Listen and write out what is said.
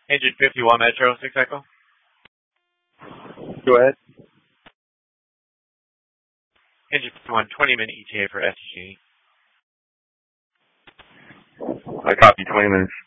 Engine 51 Metro, 6 Echo. Go ahead. Engine 51, 20-minute ETA for SG. I copy 20 minutes.